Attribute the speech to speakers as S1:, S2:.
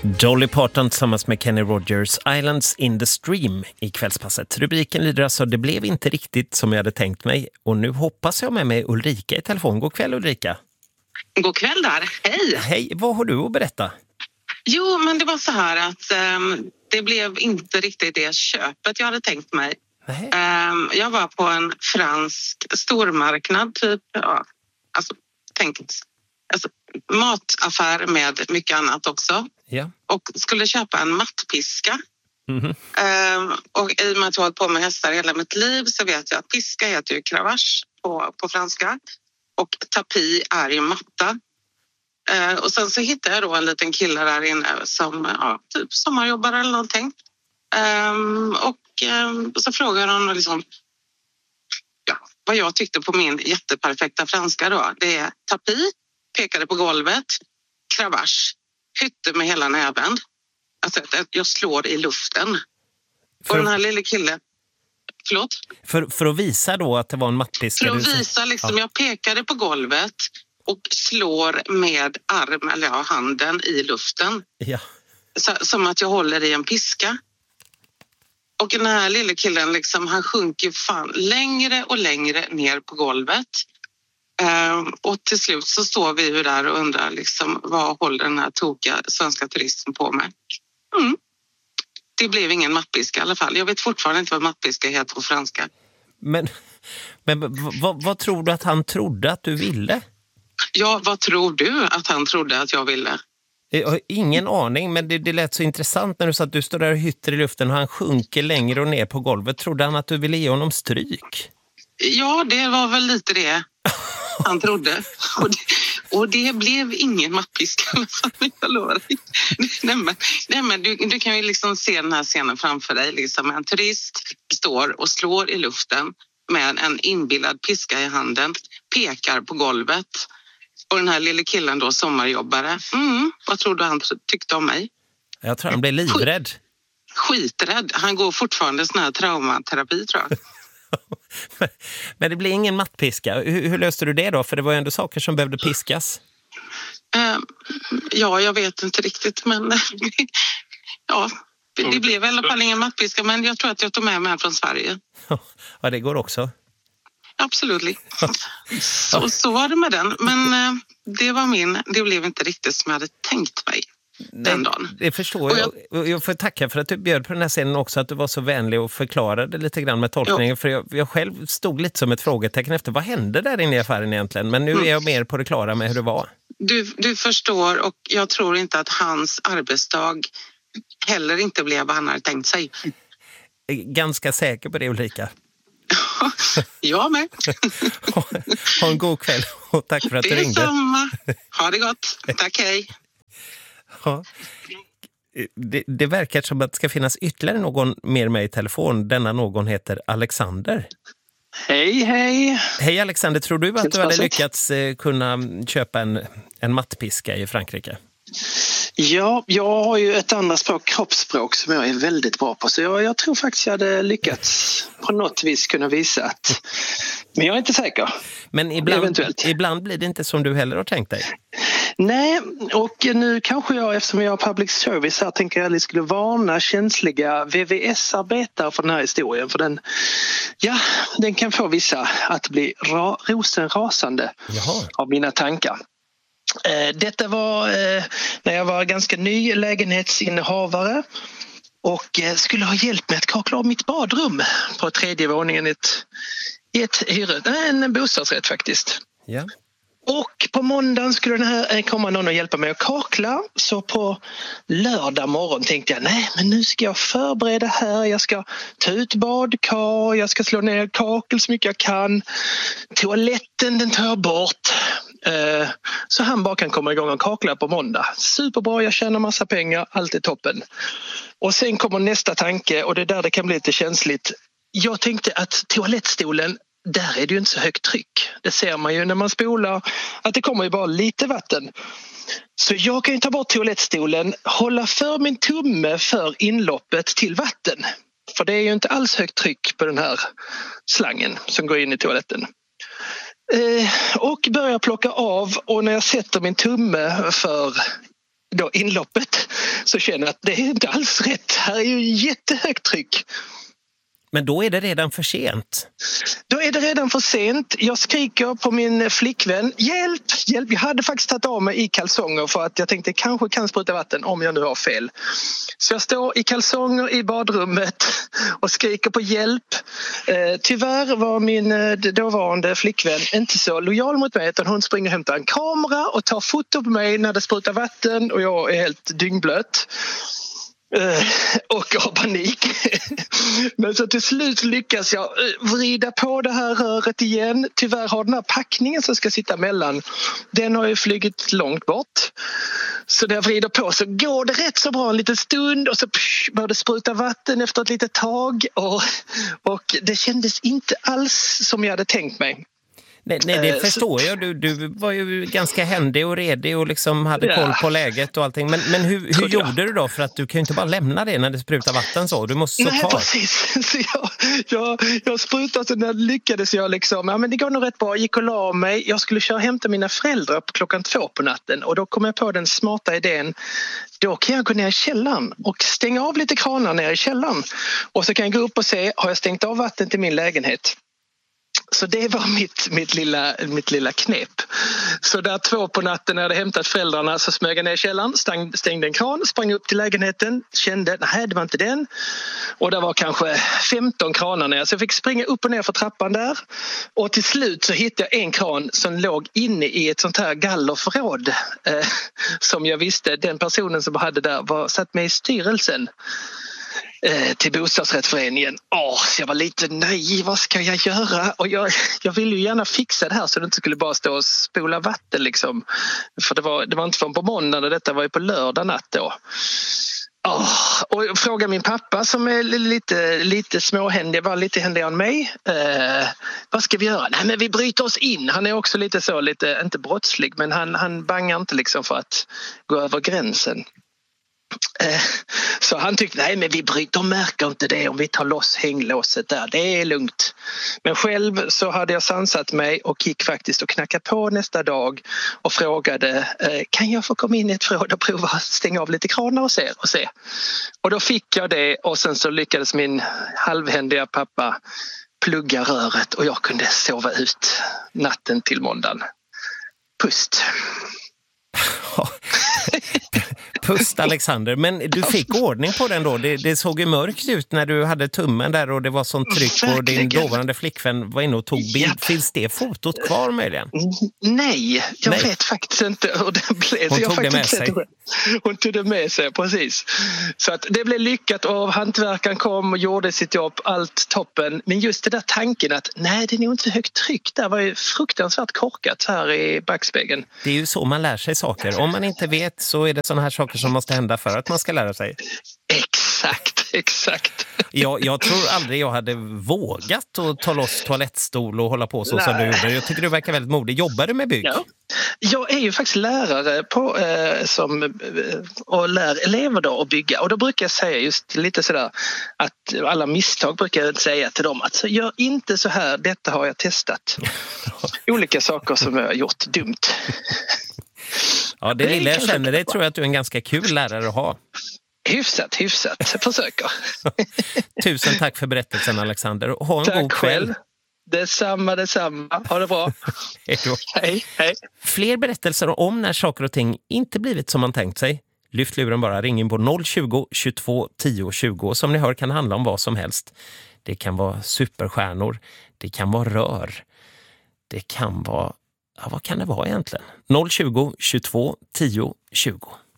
S1: Dolly Parton tillsammans med Kenny Rogers, Islands in the Stream i kvällspasset. Rubriken lyder alltså: det blev inte riktigt som jag hade tänkt mig. Och nu hoppas jag med mig Ulrika i telefon. God kväll Ulrika.
S2: God kväll där, hej.
S1: Hej, vad har du att berätta?
S2: Jo, men det var så här att det blev inte riktigt det köpet jag hade tänkt mig. Jag var på en fransk stormarknad typ, mataffär med mycket annat också.
S1: Ja.
S2: Och skulle köpa en mattpiska.
S1: Mm-hmm.
S2: Och i och med att jag har hållit på med hästar hela mitt liv så vet jag att piska heter ju cravache på franska. Och tapis är ju matta. Och sen så hittade jag då en liten kille där inne som typ sommarjobbare eller någonting. Så frågade han liksom, vad jag tyckte på min jätteperfekta franska då. Det är tapis, pekade på golvet, cravache, hytte med hela näven. Alltså jag slår i luften. Och den här lilla killen, förlåt?
S1: För att visa då att det var en mattpiska?
S2: För att visa liksom, jag pekade på golvet och slår med handen i luften.
S1: Ja.
S2: Som att jag håller i en piska. Och den här lilla killen liksom, han sjunker fan längre och längre ner på golvet. Och till slut så står vi ju där och undrar liksom, vad håller den här tokiga svenska turisten på med? Det blev ingen mattpiska i alla fall. Jag vet fortfarande inte vad mattpiska heter på franska.
S1: Men vad tror du att han trodde att du ville?
S2: Ja, vad tror du att han trodde att jag ville?
S1: Jag har ingen aning, men det lät så intressant när du sa att du står där och hytter i luften och han sjunker längre och ner på golvet. Trodde han att du ville ge honom stryk? Ja,
S2: det var väl lite det han trodde. Och det blev ingen mattpiska. Jag lovar dig. Nej, men du kan ju liksom se den här scenen framför dig. Liksom en turist står och slår i luften med en inbillad piska i handen. Pekar på golvet. Och den här lilla killen då, sommarjobbare. Vad tror du han tyckte om mig?
S1: Jag tror han blev livrädd.
S2: Skiträdd. Han går fortfarande sån här traumaterapi, tror jag.
S1: Men det blir ingen mattpiska. Hur löste du det då? För det var ju ändå saker som behövde piskas.
S2: Jag vet inte riktigt. Men det blev i alla fall ingen mattpiska. Men jag tror att jag tog med mig från Sverige.
S1: Ja, det går också.
S2: Absolut. Så var det med den. Men det blev inte riktigt som jag hade tänkt mig den dagen.
S1: Det förstår jag. Jag får tacka för att du bjöd på den här scenen också, att du var så vänlig och förklarade lite grann med tolkningen. För jag själv stod lite som ett frågetecken efter vad hände där inne i affären egentligen. Men nu är jag mer på det klara med hur det var. Du
S2: förstår, och jag tror inte att hans arbetsdag heller inte blev vad han hade tänkt sig.
S1: Ganska säker på det, Ulrika.
S2: Jag med.
S1: Ha en god kväll och tack för att du ringde.
S2: Detsamma. Ha det gott. Tack, hej.
S1: Ja. Det verkar som att det ska finnas ytterligare någon mer med i telefon. Denna någon heter Alexander.
S3: Hej.
S1: Hej Alexander, tror du att du hade lyckats kunna köpa en mattpiska i Frankrike?
S3: Ja, jag har ju ett annat språk, kroppsspråk, som jag är väldigt bra på. Så jag tror faktiskt jag hade lyckats på något vis kunna visa att... Men jag är inte säker.
S1: Men ibland blir det inte som du heller har tänkt dig.
S3: Nej, och nu kanske jag, eftersom jag har public service här, tänker jag att jag skulle varna känsliga VVS-arbetare för den här historien. För den kan få vissa att bli rosenrasande av mina tankar. Detta var när jag var ganska ny lägenhetsinnehavare och skulle ha hjälp med att kakla av mitt badrum på 3:e våningen i en bostadsrätt faktiskt.
S1: Ja.
S3: Och på måndagen skulle komma någon och hjälpa mig att kakla. Så på lördag morgon tänkte jag, men nu ska jag förbereda här. Jag ska ta ut badkar, jag ska slå ner kakel så mycket jag kan. Toaletten, den tar jag bort. Så han bara kan komma igång och kakla på måndag. Superbra, jag tjänar massa pengar, allt är toppen. Och sen kommer nästa tanke, och det är där det kan bli lite känsligt. Jag tänkte att toalettstolen, där är det ju inte så högt tryck. Det ser man ju när man spolar, att det kommer ju bara lite vatten. Så jag kan ju ta bort toalettstolen, hålla för min tumme för inloppet till vatten. För det är ju inte alls högt tryck på den här slangen som går in i toaletten. Och börjar plocka av, och när jag sätter min tumme för inloppet så känner jag att det är inte alls rätt. Här är ju jättehögt tryck.
S1: Men då är det redan för sent.
S3: Då är det redan för sent. Jag skriker på min flickvän. Hjälp, hjälp. Jag hade faktiskt tagit av mig i kalsonger för att jag tänkte jag kanske kan spruta vatten om jag nu har fel. Så jag står i kalsonger i badrummet och skriker på hjälp. Tyvärr var min dåvarande flickvän inte så lojal mot mig utan hon springer och hämtar en kamera och tar foto på mig när det sprutar vatten och jag är helt dyngblöt. Och har panik. Men så till slut lyckas jag vrida på det här röret igen. Tyvärr har den här packningen som ska sitta mellan, den har ju flugit långt bort. Så när jag vrider på så går det rätt så bra en liten stund och så började det spruta vatten efter ett litet tag och det kändes inte alls som jag hade tänkt mig.
S1: Nej, det förstår jag. Du var ju ganska händig och redig och liksom hade koll på läget och allting. Men hur gjorde du då? För att du kan ju inte bara lämna det när det sprutar vatten så. Du måste
S3: Nej, precis. Så jag sprutade så när lyckades jag liksom. Ja, men det går nog rätt bra. Jag gick och la mig. Jag skulle köra och hämta mina föräldrar på 2:00 på natten. Och då kom jag på den smarta idén. Då kan jag gå ner i källaren och stänga av lite kranar ner i källaren. Och så kan jag gå upp och se, har jag stängt av vatten till min lägenhet? Så det var mitt lilla knep. Så där 2 på natten när jag hade hämtat föräldrarna så smög jag ner i källaren, stängde en kran, sprang upp till lägenheten, kände, nej det var inte den. Och det var kanske 15 kranar ner så jag fick springa upp och ner för trappan där. Och till slut så hittade jag en kran som låg inne i ett sånt här gallerförråd. Som jag visste, den personen som hade där var satt med i styrelsen till bostadsrättsföreningen. Så jag var lite naiv, vad ska jag göra? Och jag ville ju gärna fixa det här så det inte skulle bara stå och spola vatten liksom. För det var inte från på måndagen och detta var ju på lördag natt då. Och jag frågade min pappa som är lite småhändig, var lite händigare än mig. Vad ska vi göra? Nej men vi bryter oss in. Han är också lite inte brottslig men han bangar inte liksom för att gå över gränsen. Så han tyckte, nej men de märker inte det om vi tar loss hänglåset där, det är lugnt. Men själv så hade jag sansat mig och gick faktiskt och knackade på nästa dag och frågade, kan jag få komma in i ett förråd och prova att stänga av lite kranar och se. Och då fick jag det och sen så lyckades min halvhändiga pappa plugga röret och jag kunde sova ut natten till måndagen. Pust.
S1: Pust Alexander, men du fick ordning på den då. Det såg ju mörkt ut när du hade tummen där och det var sånt tryck och din dåvarande flickvän var inne och tog bild. Japp. Finns det fotot kvar möjligen?
S3: Nej, jag vet faktiskt inte hur det blev.
S1: Hon tog det med sig.
S3: Hon tog det med sig, precis. Så att det blev lyckat och hantverkaren kom och gjorde sitt jobb, allt toppen. Men just det där tanken att nej, det är nog inte så högt tryck. Det var ju fruktansvärt korkat här i backspegeln.
S1: Det är ju så man lär sig saker. Om man inte vet så är det sådana här saker som måste hända för att man ska lära sig. Exakt. Jag tror aldrig jag hade vågat att ta loss toalettstol och hålla på så som du gjorde. Jag tycker du verkar väldigt modig. Jobbar du med bygg? Ja.
S3: Jag är ju faktiskt lärare och lär elever då att bygga. Och då brukar jag säga just lite sådär att alla misstag brukar jag säga till dem att gör inte så här, detta har jag testat. Olika saker som jag har gjort dumt.
S1: Ja, det lilla jag känner det tror jag att du är en ganska kul lärare att ha.
S3: Hyfsat. Jag försöker.
S1: Tusen tack för berättelsen Alexander. Ha en god kväll.
S3: Detsamma. Ha det bra.
S1: Hej då.
S3: Hej.
S1: Fler berättelser om när saker och ting inte blivit som man tänkt sig. Lyft luren bara, ring in på 020 22 10 20. Som ni hör kan handla om vad som helst. Det kan vara superstjärnor. Det kan vara rör. Det kan vara... Ja, vad kan det vara egentligen? 020 22 10 20.